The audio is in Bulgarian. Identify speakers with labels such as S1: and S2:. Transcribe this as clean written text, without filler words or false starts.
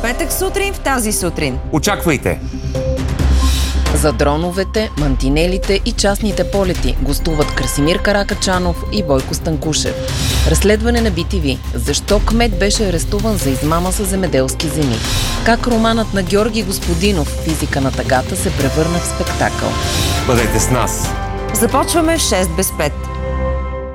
S1: Петък сутрин в тази сутрин.
S2: Очаквайте!
S3: За дроновете, мантинелите и частните полети гостуват Красимир Каракачанов и Бойко Станкушев. Разследване на BTV. Защо кмет беше арестуван за измама с земеделски земи? Как романът на Георги Господинов "Физика на тъгата" се превърна в спектакъл?
S2: Бъдете с нас!
S1: Започваме в 6 без 5.